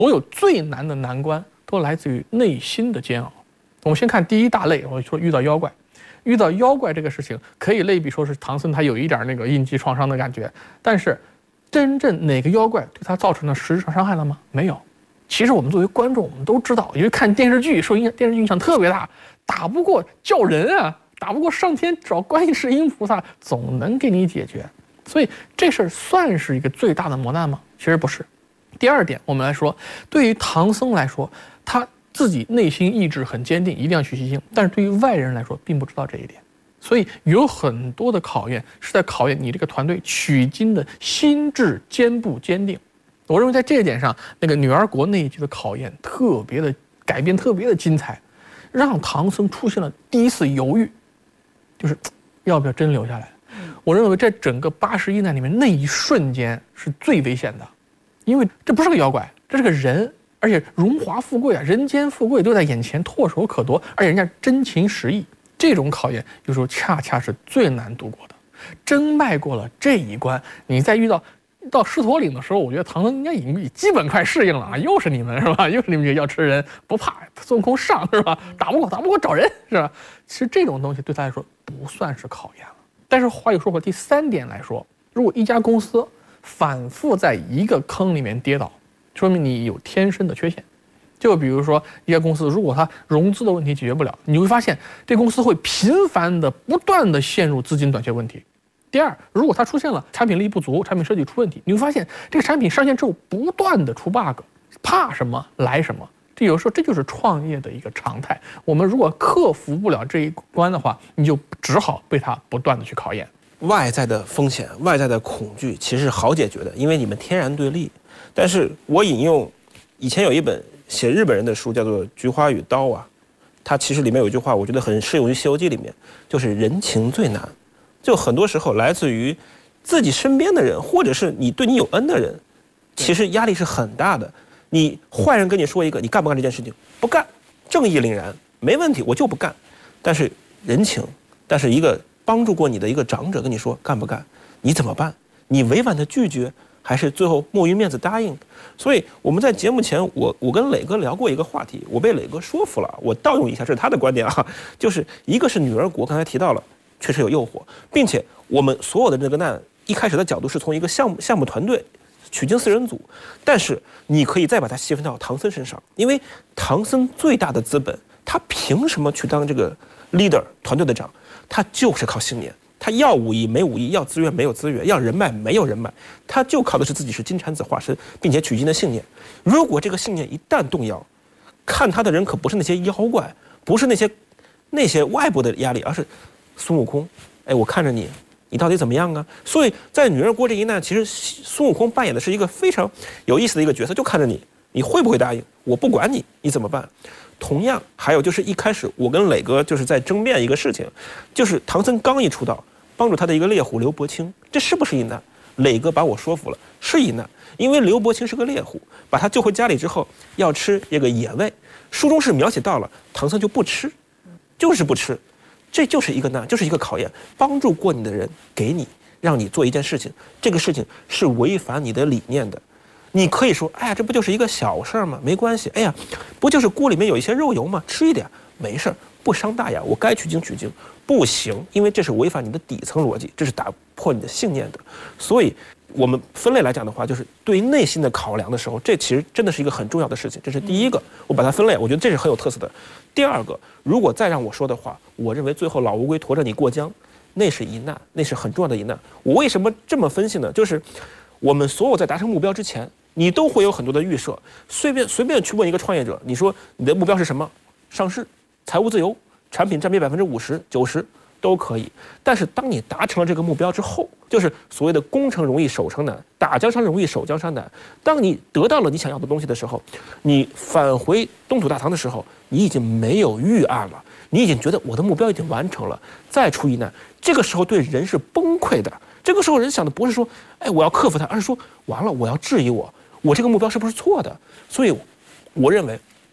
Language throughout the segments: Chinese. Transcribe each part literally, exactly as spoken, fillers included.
所有最难的难关都来自于内心的煎熬。我们先看第一大类，我说遇到妖怪。遇到妖怪这个事情，可以类比说是唐僧他有一点那个应激创伤的感觉，但是真正哪个妖怪对他造成了实质上伤害了吗？没有。其实我们作为观众，我们都知道，因为看电视剧受影响，电视剧影响特别大，打不过叫人啊，打不过上天找观世音菩萨，总能给你解决。所以这事儿算是一个最大的磨难吗？其实不是。第二点，我们来说，对于唐僧来说，他自己内心意志很坚定，一定要去西行，但是对于外人来说并不知道这一点，所以有很多的考验是在考验你这个团队取经的心智坚不坚定。我认为在这一点上，那个女儿国那一集的考验特别的改编特别的精彩，让唐僧出现了第一次犹豫，就是要不要真留下来。我认为在整个八十一难里面，那一瞬间是最危险的，因为这不是个妖怪，这是个人，而且荣华富贵啊，人间富贵都在眼前，唾手可夺，而且人家真情实意。这种考验有时候恰恰是最难度过的。真迈过了这一关，你再遇到到狮驼岭的时候，我觉得唐僧应该已经基本快适应了啊，又是你们是吧？又是你们要吃人，不怕孙悟空上是吧？打不过打不过找人是吧？其实这种东西对他来说不算是考验了。但是话又说回第三点来说，如果一家公司反复在一个坑里面跌倒，说明你有天生的缺陷。就比如说一家公司，如果它融资的问题解决不了，你会发现这公司会频繁的不断的陷入资金短缺问题。第二，如果它出现了产品力不足，产品设计出问题，你会发现这个产品上线之后不断的出 bug， 怕什么来什么。这有时候这就是创业的一个常态。我们如果克服不了这一关的话，你就只好被它不断的去考验。 外在的风险、外在的恐惧其实是好解决的，因为你们天然对立。但是我引用以前有一本写日本人的书，叫做《菊花与刀》啊，它其实里面有一句话，我觉得很适用于《西游记》里面，就是人情最难。就很多时候来自于自己身边的人，或者是你对你有恩的人，其实压力是很大的。你坏人跟你说一个，你干不干这件事情？不干，正义凛然，没问题，我就不干。但是人情，但是一个帮助过你的一个长者跟你说干不干，你怎么办？你委婉的拒绝，还是最后迫于面子答应？所以我们在节目前，我我跟磊哥聊过一个话题，我被磊哥说服了。我盗用一下，这是他的观点啊，就是一个是女儿国，刚才提到了。确实有诱惑，并且我们所有的这个难一开始的角度是从一个项目项目团队取经四人组，但是你可以再把它细分到唐僧身上，因为唐僧最大的资本，他凭什么去当这个 leader 团队的长？他就是靠信念，他要武艺没武艺，要资源没有资源，要人脉没有人脉，他就靠的是自己是金蝉子化身，并且取经的信念。如果这个信念一旦动摇，看他的人可不是那些妖怪，不是那些那些外部的压力，而是孙悟空，哎，我看着你，你到底怎么样啊？所以在女儿国这一难，其实孙悟空扮演的是一个非常有意思的一个角色，就看着你，你会不会答应？我不管你，你怎么办？同样，还有就是一开始我跟磊哥就是在争辩一个事情，就是唐僧刚一出道，帮助他的一个猎户刘伯清，这是不是一难？磊哥把我说服了，是一难，因为刘伯清是个猎户，把他救回家里之后要吃这个野味，书中是描写到了唐僧就不吃，就是不吃。这就是一个难，就是一个考验。帮助过你的人给你，让你做一件事情，这个事情是违反你的理念的。你可以说，哎呀，这不就是一个小事吗？没关系。哎呀，不就是锅里面有一些肉油吗？吃一点，没事，不伤大雅。我该取经取经，不行，因为这是违反你的底层逻辑，这是打破你的信念的。所以，我们分类来讲的话，就是对于内心的考量的时候，这其实真的是一个很重要的事情。这是第一个，我把它分类，我觉得这是很有特色的。第二个，如果再让我说的话，我认为最后老乌龟驮着你过江，那是一难，那是很重要的一难。我为什么这么分析呢？就是我们所有在达成目标之前，你都会有很多的预设。随便随便去问一个创业者，你说你的目标是什么？上市、财务自由、产品占比百分之五十、九十都可以。但是当你达成了这个目标之后，就是所谓的攻城容易守城难，打江山容易守江山难。当你得到了你想要的东西的时候，你返回东土大唐的时候，你已经没有预案了，你已经觉得我的目标已经完成了，再出一难，这个时候对人是崩溃的。这个时候人想的不是说，哎，我要克服它，而是说，完了，我要质疑我，我这个目标是不是错的？所以，我认为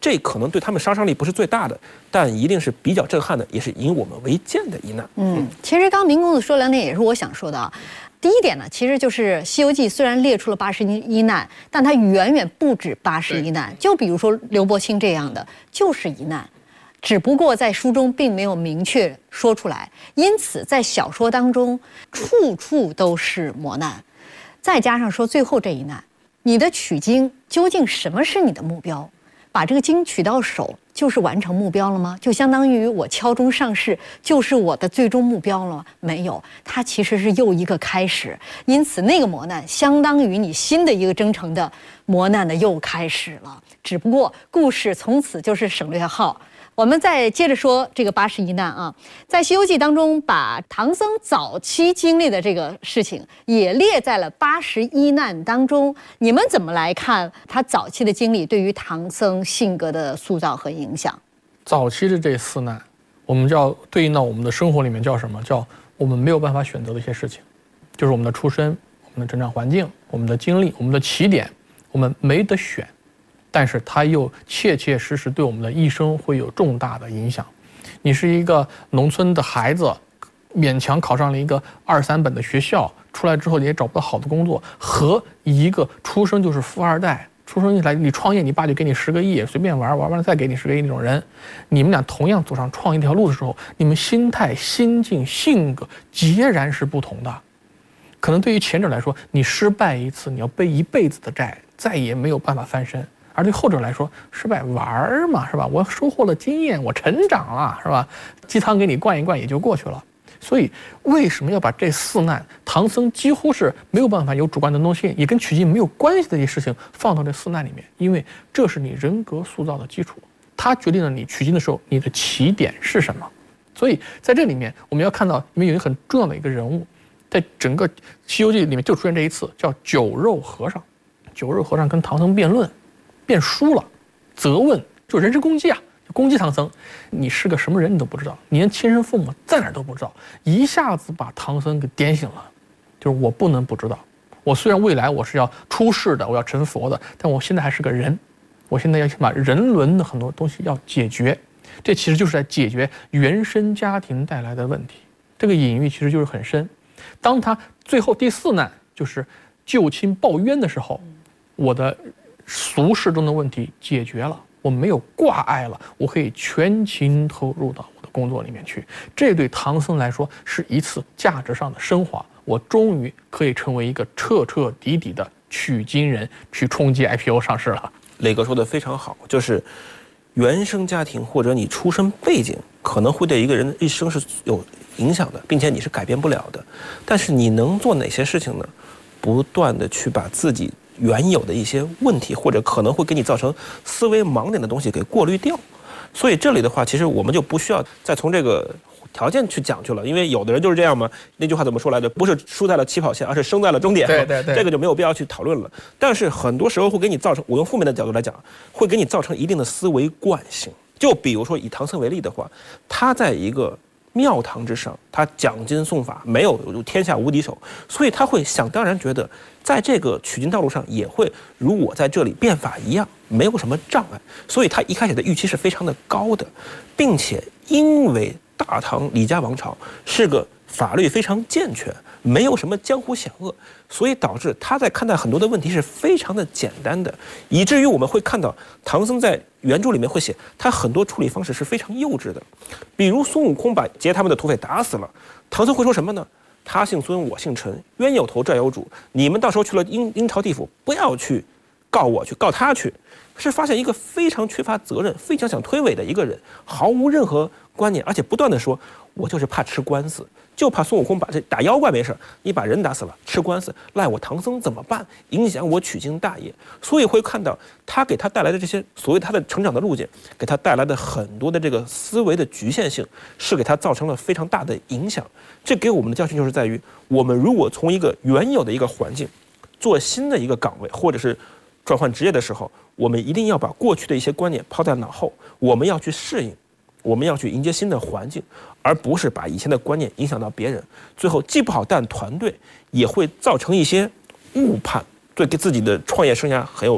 这可能对他们杀伤力不是最大的，但一定是比较震撼的，也是引我们为鉴的一难。 嗯，其实刚刚明公子说两点也是我想说的啊。第一点呢，其实就是《西游记》虽然列出了八十一难，但它远远不止八十一难。就比如说刘伯清这样的，就是一难，只不过在书中并没有明确说出来，因此在小说当中处处都是磨难。再加上说最后这一难，你的取经究竟什么是你的目标？把这个经取到手就是完成目标了吗？就相当于我敲钟上市就是我的最终目标了吗？没有，它其实是又一个开始。因此那个磨难相当于你新的一个征程的磨难的又开始了，只不过故事从此就是省略号。我们再接着说这个八十一难啊，在《西游记》当中，把唐僧早期经历的这个事情也列在了八十一难当中。你们怎么来看他早期的经历对于唐僧性格的塑造和影响？ 早期的这四难，我们叫对应到我们的生活里面叫什么？叫我们没有办法选择的一些事情，就是我们的出身、我们的成长环境、我们的经历、我们的起点，我们没得选。但是它又切切实实对我们的一生会有重大的影响。你是一个农村的孩子，勉强考上了一个二三本的学校，出来之后你也找不到好的工作，和一个出生就是富二代，出生来你创业，你爸就给你十个亿，随便玩玩完了再给你十个亿那种人，你们俩同样走上创业这条路的时候，你们心态、心境、性格截然是不同的。可能对于前者来说，你失败一次，你要背一辈子的债，再也没有办法翻身。而对后者来说，失败玩嘛，是吧？我收获了经验，我成长了，是吧？鸡汤给你灌一灌也就过去了。所以为什么要把这四难，唐僧几乎是没有办法有主观能动性，也跟取经没有关系的一些事情放到这四难里面？因为这是你人格塑造的基础，它决定了你取经的时候你的起点是什么。所以在这里面，我们要看到里面有一个很重要的一个人物，在整个《西游记》里面就出现这一次，叫酒肉和尚。酒肉和尚跟唐僧辩论。辩输了，责问就人身攻击啊，就攻击唐僧，你是个什么人你都不知道，你连亲生父母在哪儿都不知道，一下子把唐僧给点醒了，就是我不能不知道，我虽然未来我是要出世的，我要成佛的，但我现在还是个人，我现在要先把人伦的很多东西要解决，这其实就是在解决原生家庭带来的问题，这个隐喻其实就是很深。当他最后第四难就是救亲报冤的时候，我的俗世中的问题解决了，我没有挂碍了，我可以全情投入到我的工作里面去。这对唐僧来说是一次价值上的升华，我终于可以成为一个彻彻底底的取经人，去冲击 I P O 上市了。 磊哥说的非常好，就是原生家庭或者你出身背景可能会对一个人的一生是有影响的，并且你是改变不了的。但是你能做哪些事情呢？不断的去把自己原有的一些问题，或者可能会给你造成思维盲点的东西给过滤掉。所以这里的话，其实我们就不需要再从这个条件去讲去了，因为有的人就是这样嘛。那句话怎么说来着？不是输在了起跑线，而是生在了终点。 对对对， 这个就没有必要去讨论了。但是很多时候会给你造成，我用负面的角度来讲，会给你造成一定的思维惯性。就比如说以唐僧为例的话，他在一个庙堂之上，他讲经诵法，没有天下无敌手，所以他会想当然觉得，在这个取经道路上也会如我在这里变法一样，没有什么障碍，所以他一开始的预期是非常的高的，并且因为大唐李家王朝是个法律非常健全，没有什么江湖险恶，所以导致他在看待很多的问题是非常的简单的，以至于我们会看到唐僧在原著里面会写他很多处理方式是非常幼稚的，比如孙悟空把劫他们的土匪打死了，唐僧会说什么呢？他姓孙，我姓陈，冤有头债有主，你们到时候去了阴阴曹地府，不要去告我，去告他去。是发现一个非常缺乏责任、非常想推诿的一个人，毫无任何观念，而且不断的说，我就是怕吃官司，就怕孙悟空把这打妖怪没事，你把人打死了，吃官司赖我唐僧怎么办？影响我取经大业。所以会看到他给他带来的这些所谓他的成长的路径，给他带来的很多的这个思维的局限性，是给他造成了非常大的影响。这给我们的教训就是在于，我们如果从一个原有的一个环境做新的一个岗位，或者是转换职业的时候，我们一定要把过去的一些观念抛在脑后，我们要去适应，我们要去迎接新的环境，而不是把以前的观念影响到别人，最后既不好带团队，也会造成一些误判，对给自己的创业生涯很有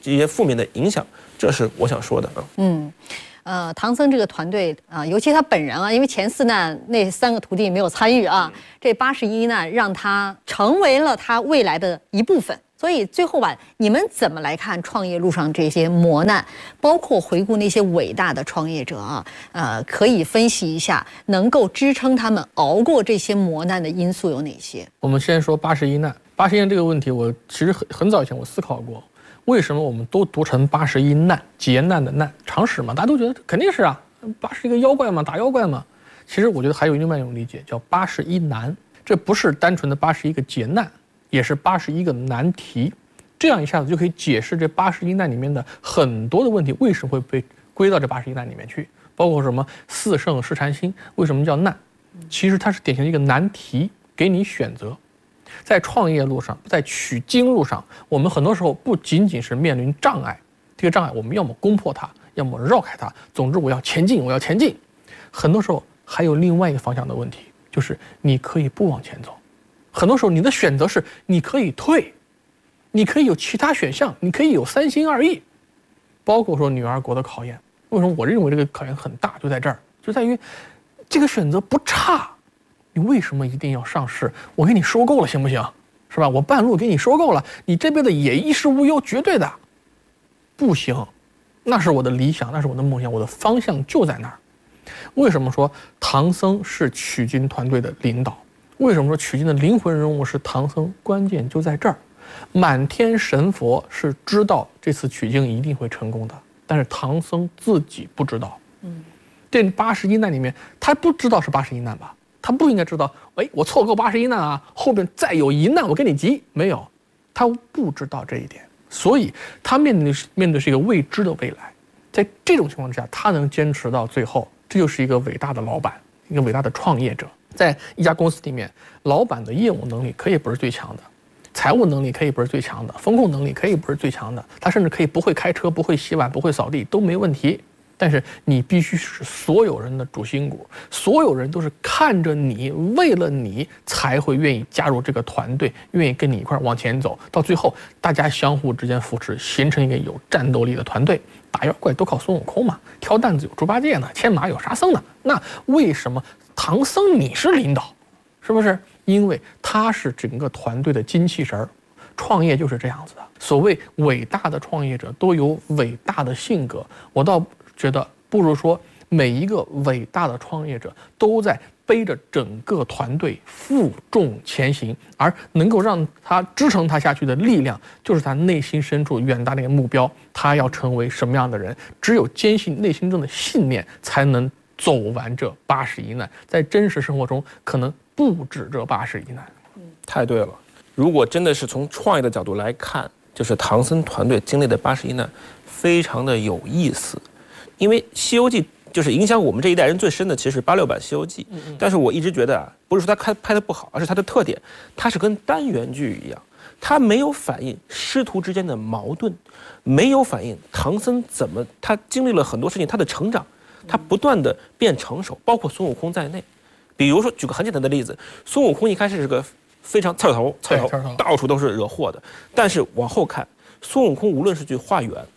这些负面的影响，这是我想说的啊。 嗯。呃，唐僧这个团队啊，尤其他本人啊，因为前四难那三个徒弟没有参与啊，这八十一难让他成为了他未来的一部分。所以最后吧，你们怎么来看创业路上这些磨难，包括回顾那些伟大的创业者啊？呃，可以分析一下，能够支撑他们熬过这些磨难的因素有哪些？ 我们先说八十一难，八十一难这个问题，我其实很很早以前我思考过。为什么我们都读成八十一难，劫难的难？常识嘛，大家都觉得肯定是啊，八十一个妖怪嘛，打妖怪嘛。其实我觉得还有另外一种理解，叫八十一难。这不是单纯的八十一个劫难，也是八十一个难题。这样一下子就可以解释这八十一难里面的很多的问题为什么会被归到这八十一难里面去，包括什么四圣试禅心，为什么叫难？其实它是典型的一个难题，给你选择。在创业路上，在取经路上，我们很多时候不仅仅是面临障碍，这个障碍我们要么攻破它，要么绕开它，总之我要前进，我要前进。很多时候还有另外一个方向的问题，就是你可以不往前走。很多时候你的选择是你可以退，你可以有其他选项，你可以有三心二意。包括说女儿国的考验，为什么我认为这个考验很大，就在这儿，就在于这个选择不差。你为什么一定要上市？我给你收购了，行不行？是吧？我半路给你收购了，你这辈子也衣食无忧，绝对的。不行，那是我的理想，那是我的梦想，我的方向就在那儿。为什么说唐僧是取经团队的领导？为什么说取经的灵魂人物是唐僧？关键就在这儿。满天神佛是知道这次取经一定会成功的，但是唐僧自己不知道。嗯，这八十一难里面，他不知道是八十一难吧？他不应该知道，哎，我错过八十一难啊，后边再有一难我跟你急，没有，他不知道这一点，所以他面对面对是一个未知的未来。在这种情况之下，他能坚持到最后，这就是一个伟大的老板，一个伟大的创业者。在一家公司里面，老板的业务能力可以不是最强的，财务能力可以不是最强的，风控能力可以不是最强的，他甚至可以不会开车，不会洗碗，不会扫地都没问题。但是你必须是所有人的主心骨，所有人都是看着你，为了你才会愿意加入这个团队，愿意跟你一块往前走。到最后，大家相互之间扶持，形成一个有战斗力的团队。打妖怪都靠孙悟空嘛，挑担子有猪八戒呢，牵马有沙僧呢。那为什么唐僧你是领导？是不是？因为他是整个团队的精气神儿。创业就是这样子的。所谓伟大的创业者都有伟大的性格，我倒觉得不如说每一个伟大的创业者都在背着整个团队负重前行，而能够让他支撑他下去的力量，就是他内心深处远大的一个目标，他要成为什么样的人。只有坚信内心中的信念，才能走完这八十一难。在真实生活中，可能不止这八十一难。 太对了，如果真的是从创业的角度来看，就是唐僧团队经历的八十一难，非常的有意思。因为《西游记》就是影响我们这一代人最深的，其实是八六版《西游记》。嗯嗯。但是我一直觉得啊，不是说它拍拍的不好，而是它的特点，它是跟单元剧一样，它没有反映师徒之间的矛盾，没有反映唐僧怎么他经历了很多事情，他的成长，他不断的变成熟，包括孙悟空在内。比如说，举个很简单的例子，孙悟空一开始是个非常刺头，刺头到处都是惹祸的，但是往后看，孙悟空无论是去化缘，